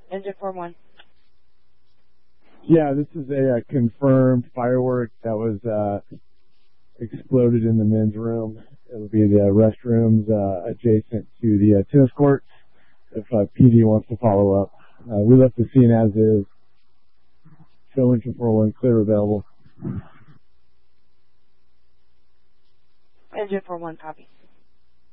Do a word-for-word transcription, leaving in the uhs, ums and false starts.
Engine four one. Yeah, this is a, a confirmed firework that was uh, exploded in the men's room. It'll be the restrooms uh, adjacent to the uh, tennis courts if uh, P D wants to follow up. Uh, we left the scene as is. Show engine four one, clear available. Engine four one, copy.